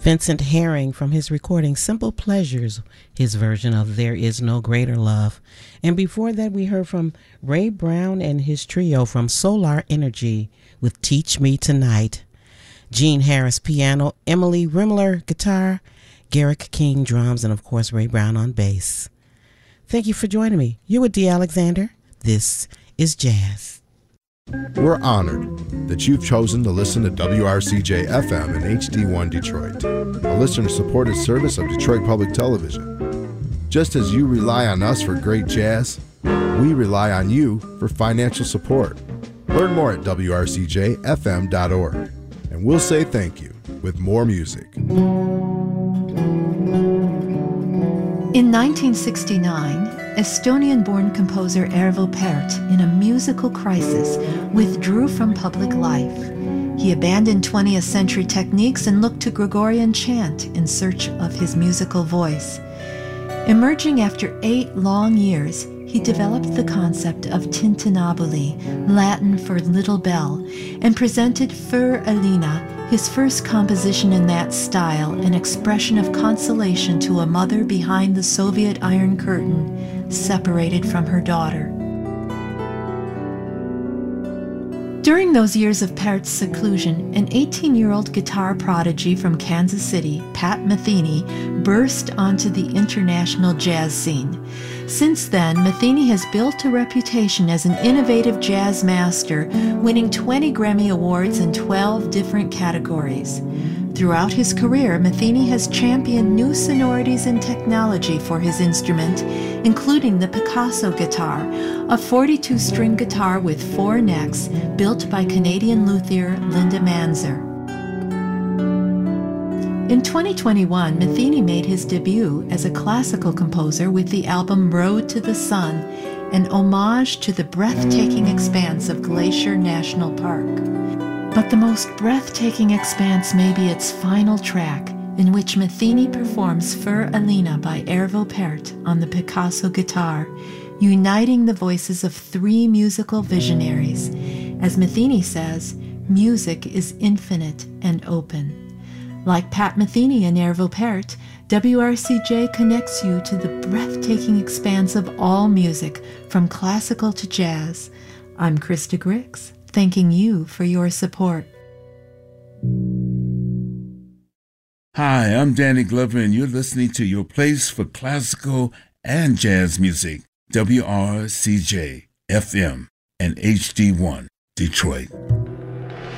Vincent Herring from his recording Simple Pleasures, his version of There Is No Greater Love. And before that, we heard from Ray Brown and his trio from Solar Energy with Teach Me Tonight. Gene Harris piano, Emily Rimler guitar, Garrick King drums, and of course Ray Brown on bass. Thank you for joining me. You're with Dee Alexander. This is Jazz. We're honored that you've chosen to listen to WRCJ FM in HD1 Detroit, a listener-supported service of Detroit Public Television. Just as you rely on us for great jazz, we rely on you for financial support. Learn more at WRCJFM.org, and we'll say thank you with more music. In 1969, Estonian-born composer Arvo Pärt, in a musical crisis, withdrew from public life. He abandoned 20th century techniques and looked to Gregorian chant in search of his musical voice. Emerging after 8 long years, he developed the concept of tintinnabuli, Latin for little bell, and presented Für Elina, his first composition in that style, an expression of consolation to a mother behind the Soviet Iron Curtain, separated from her daughter. During those years of Pärt's seclusion, an 18-year-old guitar prodigy from Kansas City, Pat Metheny, burst onto the international jazz scene. Since then, Metheny has built a reputation as an innovative jazz master, winning 20 Grammy Awards in 12 different categories. Throughout his career, Metheny has championed new sonorities and technology for his instrument, including the Picasso guitar, a 42-string guitar with 4 necks built by Canadian luthier Linda Manzer. In 2021, Metheny made his debut as a classical composer with the album Road to the Sun, an homage to the breathtaking expanse of Glacier National Park. But the most breathtaking expanse may be its final track, in which Metheny performs Für Elina by Arvo Pärt on the Picasso guitar, uniting the voices of 3 musical visionaries. As Metheny says, music is infinite and open. Like Pat Metheny and Arvo Pärt, WRCJ connects you to the breathtaking expanse of all music, from classical to jazz. I'm Krista Griggs, thanking you for your support. Hi, I'm Danny Glover, and you're listening to your place for classical and jazz music, WRCJ FM and HD1 Detroit.